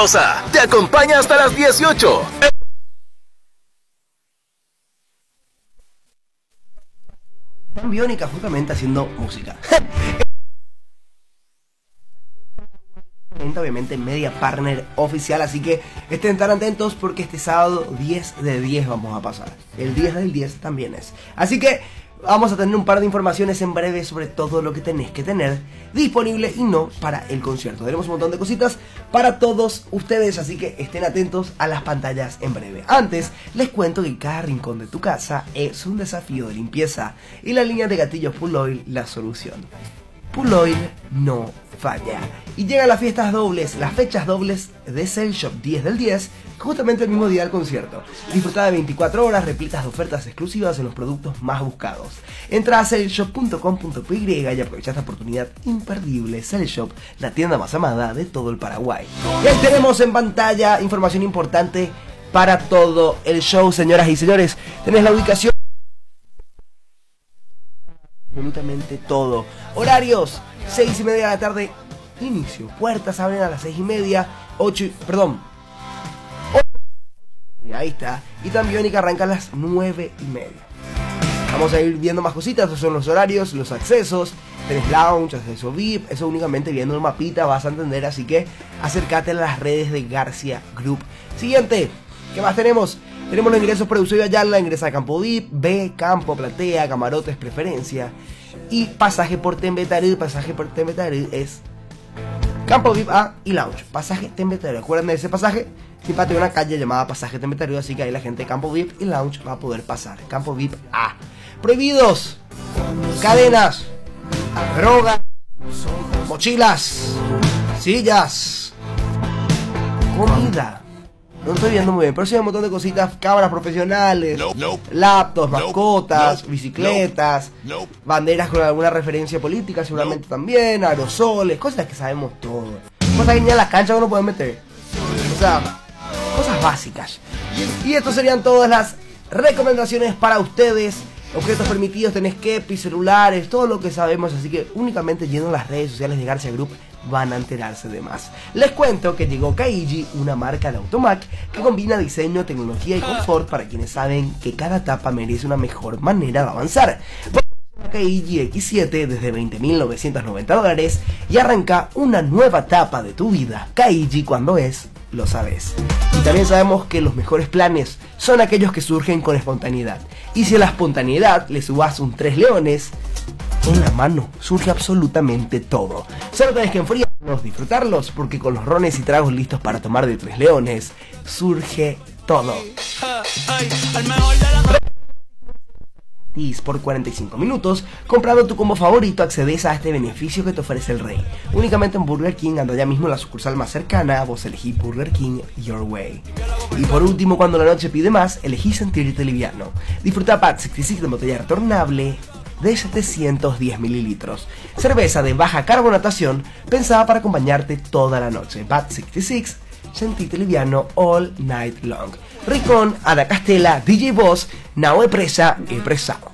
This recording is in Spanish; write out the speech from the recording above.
Rosa te acompaña hasta las 18. Biónica justamente haciendo música. Obviamente media partner oficial, así que estén tan atentos porque este sábado 10 de 10 vamos a pasar. El 10 del 10 también es. Así que vamos a tener un par de informaciones en breve sobre todo lo que tenés que tener disponible y no para el concierto. Tenemos un montón de cositas para todos ustedes, así que estén atentos a las pantallas en breve. Antes, les cuento que cada rincón de tu casa es un desafío de limpieza y la línea de gatillos Puloil la solución. Puloil no falla. Y llegan las fiestas dobles, las fechas dobles de Cell Shop 10 del 10, justamente el mismo día del concierto. Disfruta de 24 horas, replicas de ofertas exclusivas en los productos más buscados. Entra a cellshop.com.py y aprovecha esta oportunidad imperdible. Cell Shop, la tienda más amada de todo el Paraguay. Y ahí tenemos en pantalla información importante para todo el show, señoras y señores. Tenés la ubicación, absolutamente todo. Horarios, 6:30 de la tarde, inicio. Puertas abren a las 6:30, 8, ahí está. Y también Biónica arranca a las 9:30. Vamos a ir viendo más cositas. Estos son los horarios, los accesos. Tenés lounge, acceso VIP. Eso únicamente viendo el mapita vas a entender. Así que acércate a las redes de García Group. Siguiente, ¿qué más tenemos? Tenemos los ingresos por Eusebio Ayala, ingresa a Campo VIP, B, Campo, Platea, Camarotes, Preferencia. Y pasaje por Tembetarí. Pasaje por Tembetarí es Campo VIP A y Lounge. Pasaje Tembetarí. Acuérdense de ese pasaje. Simpático, una calle llamada Pasaje Tembetarí, así que ahí la gente de Campo VIP y Lounge va a poder pasar. Campo VIP A. Prohibidos. Cadenas. Droga. Mochilas. Sillas. Comida. No estoy viendo muy bien, pero sí hay un montón de cositas. Cámaras profesionales, laptops, mascotas, bicicletas, banderas con alguna referencia política seguramente también, aerosoles, cosas que sabemos todo. Cosas que ni a la cancha uno puede meter. O sea, cosas básicas. Y estas serían todas las recomendaciones para ustedes. Objetos permitidos, tenés Kepi, celulares, todo lo que sabemos. Así que únicamente yendo a las redes sociales de García Group van a enterarse de más. Les cuento que llegó Kaiji, una marca de Automac que combina diseño, tecnología y confort para quienes saben que cada etapa merece una mejor manera de avanzar. Kaiji X7 desde $20.990 y arranca una nueva etapa de tu vida. Kaiji, cuando es, lo sabes. Y también sabemos que los mejores planes son aquellos que surgen con espontaneidad. Y si a la espontaneidad le subas un 3 leones, en la mano surge absolutamente todo. Solo tenés que enfriarlos, disfrutarlos, porque con los rones y tragos listos para tomar de 3 leones, surge todo. Por 45 minutos, comprando tu combo favorito, accedes a este beneficio que te ofrece el rey. Únicamente en Burger King, anda ya mismo en la sucursal más cercana, vos elegís Burger King Your Way. Y por último, cuando la noche pide más, elegís sentirte liviano. Disfruta Bat 66 de botella retornable de 710 mililitros. Cerveza de baja carbonatación, pensada para acompañarte toda la noche. Bat 66, sentite liviano all night long. Ricón, Ada Castela, DJ Boss, Nao Presa, Presao.